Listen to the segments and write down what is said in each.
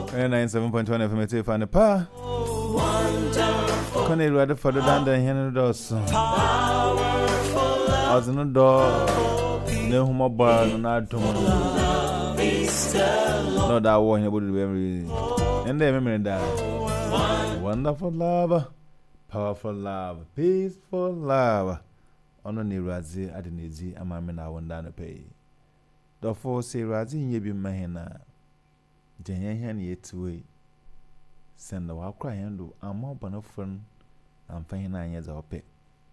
97.1 FM to find a pa. Can you rather for the dander and doors? As no door, no more bar, no not to no that one would be very. And they remember that wonderful love, powerful love, peaceful love. Ono ni razi adinezi amamena wondana pay. Therefore say razi nyebi mahena. Jenyan yetwe. Send the wakra hendo amo bonofon am fahina anyeza ope.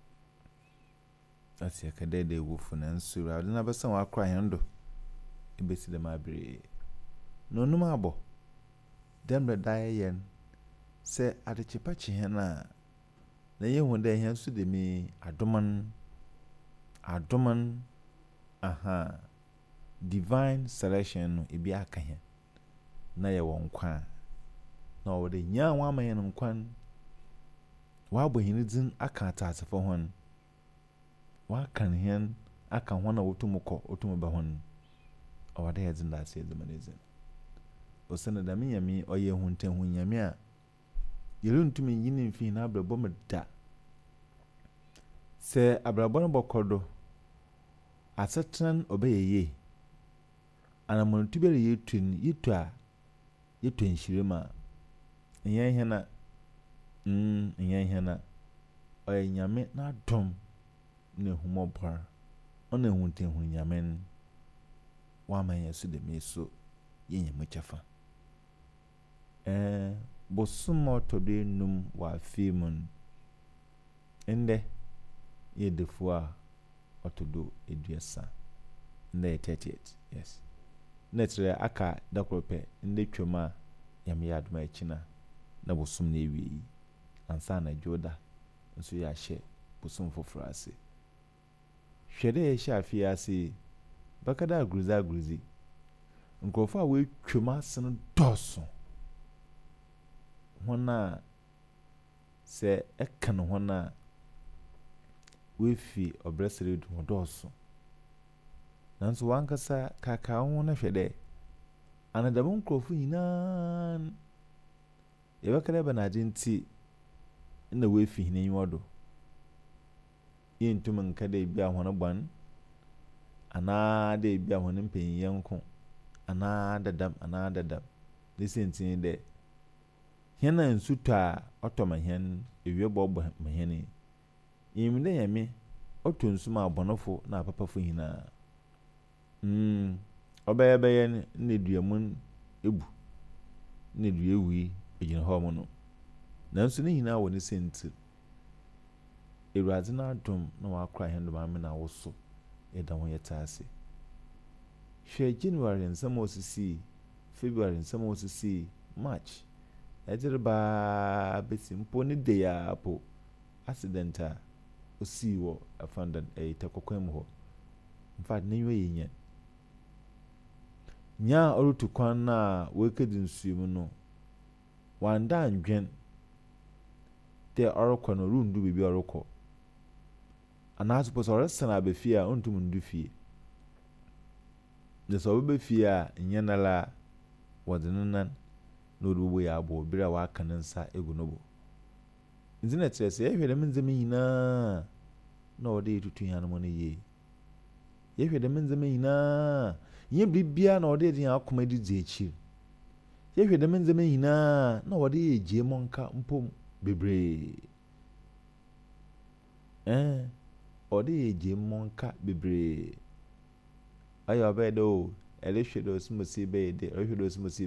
That's ya kadede wofun ensu ra na besan wakra hendo. Ibesi de mabre. No numa abo. Dem re dai yen. Se adechipachi hena. Na ye hunde hen su de mi adoman aha divine selection ibi aka hen na ye won kwa na wo de nya wa mayen nkwan wa bo hinidin aka atasefo hon wa kan hen aka hona wotum ba hon o de yezin da se zemanezin o sene da mi yami oye hunten hun yami a yeruntumi yinin fi na abrabo meda se abrabo no bokodo asetran obeyeye anamun tubere yetun shirima enyan hena oye nyame na dom ne humobor ona hunten hun nyamen wa man yesu de meso yenye mchafa bosumo to de num wa fimun ende yedefua otodo eduasa nde 38 yes netre aka dakrope nde twema yamya aduma echina na bosum na ewi ansa na joda nso ya hye bosum fofrase hwede ye hye afia ase bakada aguruzi nkrofo a we twema sen doso hona se ekan hona we fi obresere du doso nanso wankasa kaka ho na hwede anadam nkrofo nyina yebekere banadinti na we fi hinin wodo yentum nkade bia hono ban ana de bia hono mpenyenko ana dadam lisentin de hena nsuta otoma hen ewie bobo maheni yimde yame otunsuma abonofo na papafo hina obeye ne duamun ebu ne duewi ejina ho mo no nanso ne hina wo ne senti ewuraze na adom na wakra hendo ma me na woso eda ho yetase hwe January nsam osisi February nsam osisi March ejirba besimpo ne de ya po accidenta osi wo afandan takokwem ho in fact nenwe yenya nya orutu kwan na wekedi nsumu no wanda andwen te orokọ no rundu bibi orokọ ana suppose oresen abefia ontum ndu fie de so obefie a nyenala wodinanan no rubo ya abo bira wa kanansa egunobo nzina trese ehwede menzeme nyina na ode tutu hanu mo ne ye yehwede menzeme nyina nye bibia na ode din akoma di zechi yehwede menzeme nyina na ode eje monka mpom bebre ode eje monka bebre ayo abedo elehwedo smusi be de elehwedo smusi